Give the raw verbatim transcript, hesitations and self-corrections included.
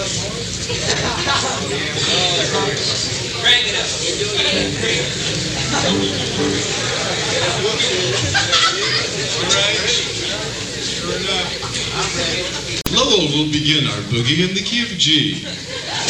Crank it up. Lowell will begin our boogie in the key of G.